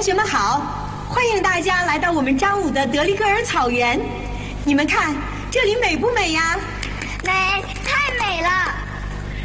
同学们好，欢迎大家来到我们张武的德里戈尔草原。你们看，这里美不美呀？